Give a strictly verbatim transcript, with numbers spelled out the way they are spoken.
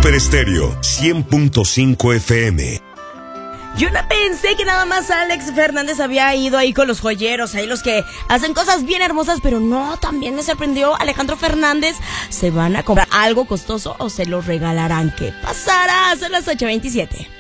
Super Estéreo cien punto cinco F M. Yo no pensé que nada más Alex Fernández había ido ahí con los joyeros, ahí los que hacen cosas bien hermosas, pero no, también me sorprendió Alejandro Fernández. ¿Se van a comprar algo costoso o se lo regalarán? ¿Qué pasará? Son las ocho veintisiete.